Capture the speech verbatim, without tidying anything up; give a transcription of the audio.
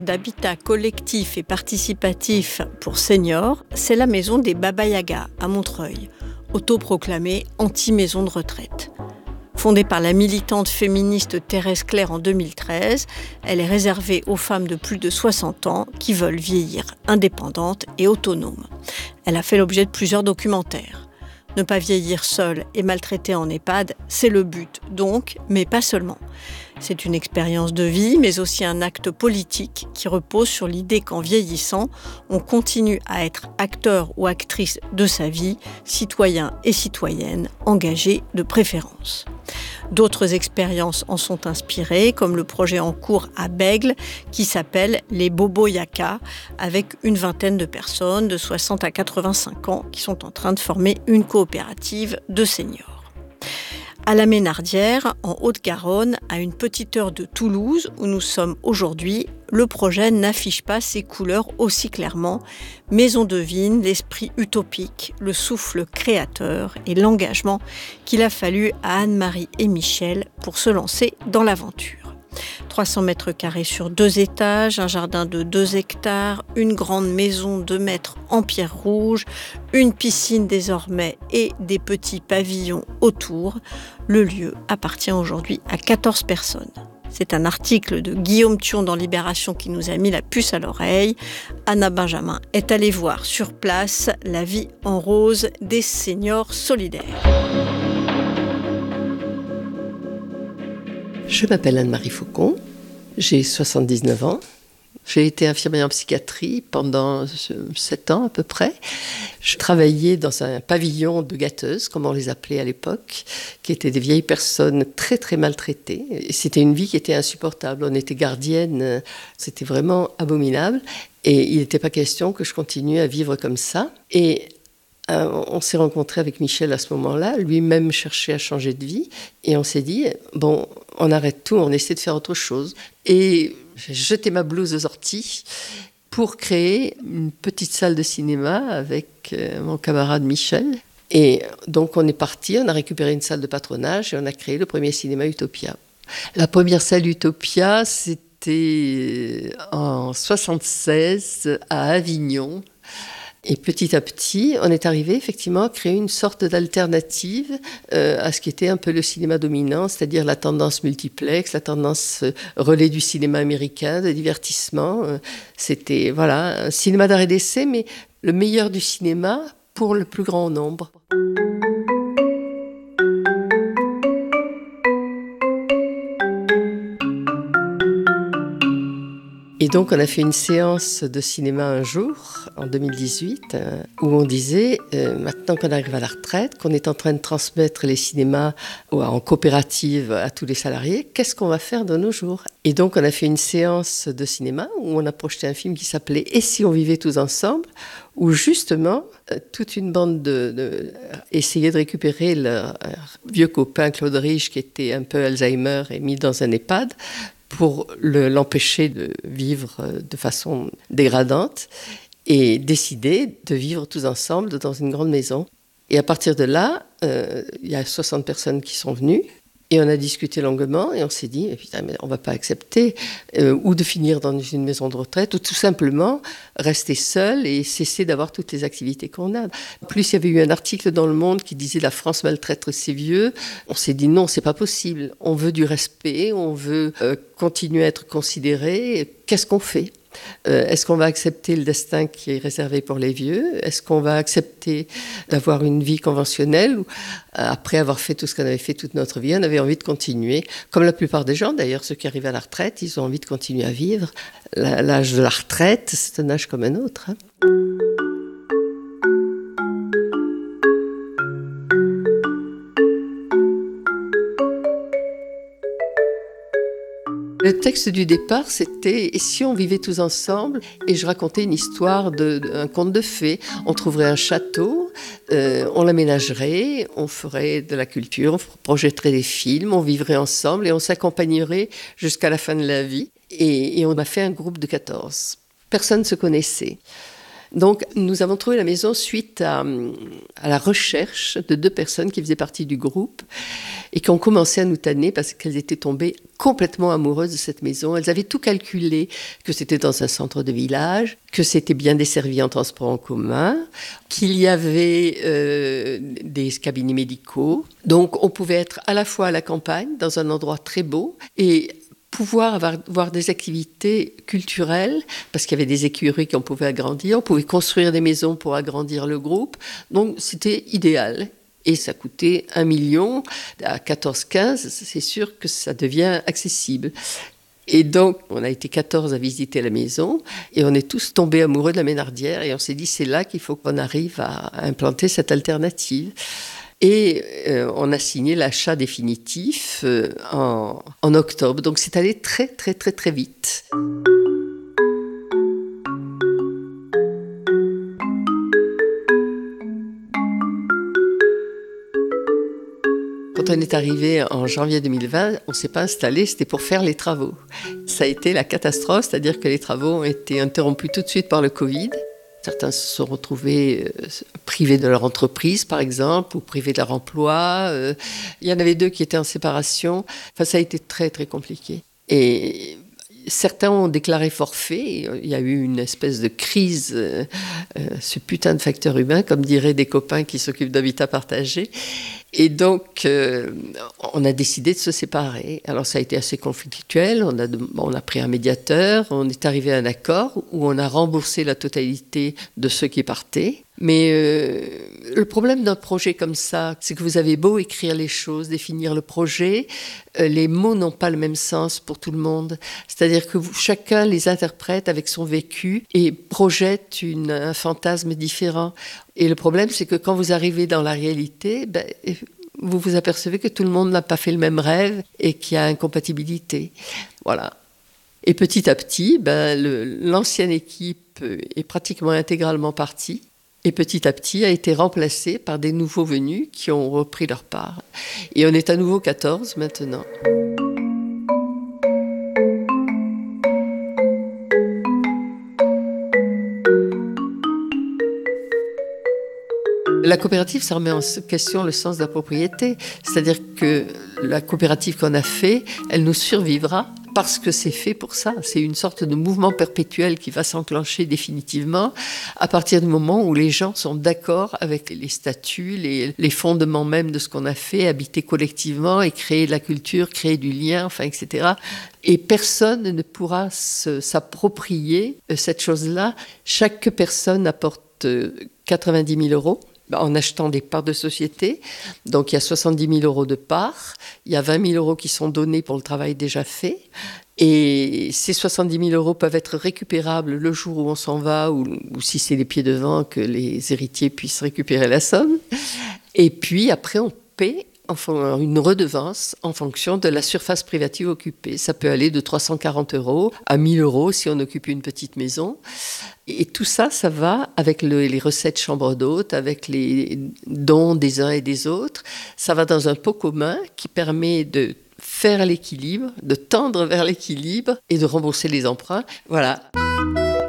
D'habitat collectif et participatif pour seniors, c'est la maison des Baba Yaga à Montreuil, autoproclamée anti-maison de retraite. Fondée par la militante féministe Thérèse Claire en deux mille treize, elle est réservée aux femmes de plus de soixante ans qui veulent vieillir indépendantes et autonomes. Elle a fait l'objet de plusieurs documentaires. Ne pas vieillir seule et maltraitée en EHPAD, c'est le but donc, mais pas seulement. C'est une expérience de vie, mais aussi un acte politique qui repose sur l'idée qu'en vieillissant, on continue à être acteur ou actrice de sa vie, citoyen et citoyenne, engagés de préférence. D'autres expériences en sont inspirées, comme le projet en cours à Bègle, qui s'appelle les Bobo Yaka, avec une vingtaine de personnes de soixante à quatre-vingt-cinq ans qui sont en train de former une coopérative de seniors. À la Ménardière, en Haute-Garonne, à une petite heure de Toulouse, où nous sommes aujourd'hui, le projet n'affiche pas ses couleurs aussi clairement, mais on devine l'esprit utopique, le souffle créateur et l'engagement qu'il a fallu à Anne-Marie et Michel pour se lancer dans l'aventure. trois cents mètres carrés sur deux étages, un jardin de deux hectares, une grande maison de mètres en pierre rouge, une piscine désormais et des petits pavillons autour. Le lieu appartient aujourd'hui à quatorze personnes. C'est un article de Guillaume Thion dans Libération qui nous a mis la puce à l'oreille. Anna Benjamin est allée voir sur place la vie en rose des seniors solidaires. Je m'appelle Anne-Marie Faucon, j'ai soixante-dix-neuf ans. J'ai été infirmière en psychiatrie pendant sept ans à peu près. Je travaillais dans un pavillon de gâteuses, comme on les appelait à l'époque, qui étaient des vieilles personnes très très maltraitées. Et c'était une vie qui était insupportable. On était gardienne, c'était vraiment abominable. Et il n'était pas question que je continue à vivre comme ça. Et euh, on s'est rencontrés avec Michel à ce moment-là. Lui-même cherchait à changer de vie. Et on s'est dit, bon, on arrête tout, on essaie de faire autre chose. Et j'ai jeté ma blouse aux orties pour créer une petite salle de cinéma avec euh, mon camarade Michel. Et donc on est parti, on a récupéré une salle de patronage et on a créé le premier cinéma Utopia. La première salle Utopia, c'était en soixante-seize à Avignon. Et petit à petit, on est arrivé effectivement à créer une sorte d'alternative euh, à ce qui était un peu le cinéma dominant, c'est-à-dire la tendance multiplex, la tendance euh, relais du cinéma américain, de divertissement. Euh, c'était voilà, un cinéma d'arrêt d'essai, mais le meilleur du cinéma pour le plus grand nombre. Et donc, on a fait une séance de cinéma un jour, en deux mille dix-huit, euh, où on disait, euh, maintenant qu'on arrive à la retraite, qu'on est en train de transmettre les cinémas en coopérative à tous les salariés, qu'est-ce qu'on va faire de nos jours ? Et donc, on a fait une séance de cinéma où on a projeté un film qui s'appelait « Et si on vivait tous ensemble ?» où justement, euh, toute une bande de, de essayait de récupérer leur euh, vieux copain Claude Rich, qui était un peu Alzheimer et mis dans un EHPAD, pour le, l'empêcher de vivre de façon dégradante et décider de vivre tous ensemble dans une grande maison. Et à partir de là, euh, il y a soixante personnes qui sont venues et on a discuté longuement et on s'est dit, putain, mais on ne va pas accepter euh, ou de finir dans une maison de retraite ou tout simplement rester seul et cesser d'avoir toutes les activités qu'on a. En plus, il y avait eu un article dans Le Monde qui disait « La France maltraite ses vieux ». On s'est dit non, c'est pas possible. On veut du respect, on veut euh, continuer à être considéré. Qu'est-ce qu'on fait ? Euh, est-ce qu'on va accepter le destin qui est réservé pour les vieux ? Est-ce qu'on va accepter d'avoir une vie conventionnelle ou, après avoir fait tout ce qu'on avait fait toute notre vie, on avait envie de continuer, comme la plupart des gens d'ailleurs, ceux qui arrivent à la retraite, ils ont envie de continuer à vivre. L'âge de la retraite, c'est un âge comme un autre, hein. Le texte du départ, c'était « Et si on vivait tous ensemble ?» Et je racontais une histoire, de, de, un conte de fées. On trouverait un château, euh, on l'aménagerait, on ferait de la culture, on projetterait des films, on vivrait ensemble et on s'accompagnerait jusqu'à la fin de la vie. Et, et on a fait un groupe de quatorze. Personne ne se connaissait. Donc, nous avons trouvé la maison suite à, à la recherche de deux personnes qui faisaient partie du groupe et qui ont commencé à nous tanner parce qu'elles étaient tombées complètement amoureuses de cette maison. Elles avaient tout calculé, que c'était dans un centre de village, que c'était bien desservi en transport en commun, qu'il y avait euh, des cabinets médicaux. Donc, on pouvait être à la fois à la campagne, dans un endroit très beau, et pouvoir avoir, avoir des activités culturelles, parce qu'il y avait des écuries qu'on pouvait agrandir, on pouvait construire des maisons pour agrandir le groupe. Donc, c'était idéal. Et ça coûtait un million. À quatorze quinze, c'est sûr que ça devient accessible. Et donc, on a été quatorze à visiter la maison et on est tous tombés amoureux de la Ménardière et on s'est dit, c'est là qu'il faut qu'on arrive à implanter cette alternative. Et euh, on a signé l'achat définitif euh, en, en octobre. Donc, c'est allé très, très, très, très vite. Quand on est arrivé en janvier deux mille vingt, on ne s'est pas installé, c'était pour faire les travaux. Ça a été la catastrophe, c'est-à-dire que les travaux ont été interrompus tout de suite par le Covid. Certains se sont retrouvés euh, privés de leur entreprise, par exemple, ou privés de leur emploi. Euh, il y en avait deux qui étaient en séparation. Enfin, ça a été très, très compliqué. Et certains ont déclaré forfait. Il y a eu une espèce de crise, euh, euh, ce putain de facteur humain, comme diraient des copains qui s'occupent d'habitat partagé. Et donc, euh, on a décidé de se séparer. Alors, ça a été assez conflictuel. On a, on a pris un médiateur. On est arrivé à un accord où on a remboursé la totalité de ceux qui partaient. Mais euh, le problème d'un projet comme ça, c'est que vous avez beau écrire les choses, définir le projet, euh, les mots n'ont pas le même sens pour tout le monde. C'est-à-dire que vous, chacun les interprète avec son vécu et projette une, un fantasme différent. Et le problème, c'est que quand vous arrivez dans la réalité, ben, vous vous apercevez que tout le monde n'a pas fait le même rêve et qu'il y a incompatibilité. Voilà. Et petit à petit, ben, le, l'ancienne équipe est pratiquement intégralement partie. Et petit à petit a été remplacée par des nouveaux venus qui ont repris leur part. Et on est à nouveau quatorze maintenant. La coopérative, ça remet en question le sens de la propriété. C'est-à-dire que la coopérative qu'on a fait, elle nous survivra parce que c'est fait pour ça. C'est une sorte de mouvement perpétuel qui va s'enclencher définitivement à partir du moment où les gens sont d'accord avec les statuts, les, les fondements même de ce qu'on a fait, habiter collectivement et créer de la culture, créer du lien, enfin, et cetera. Et personne ne pourra se, s'approprier cette chose-là. Chaque personne apporte quatre-vingt-dix mille euros. En achetant des parts de société. Donc, il y a soixante-dix mille euros de parts. Il y a vingt mille euros qui sont donnés pour le travail déjà fait. Et ces soixante-dix mille euros peuvent être récupérables le jour où on s'en va ou, ou si c'est les pieds devant, que les héritiers puissent récupérer la somme. Et puis, après, on paie enfin, une redevance en fonction de la surface privative occupée. Ça peut aller de trois cent quarante euros à mille euros si on occupe une petite maison. Et tout ça, ça va avec le, les recettes chambre d'hôtes, avec les dons des uns et des autres. Ça va dans un pot commun qui permet de faire l'équilibre, de tendre vers l'équilibre et de rembourser les emprunts. Voilà.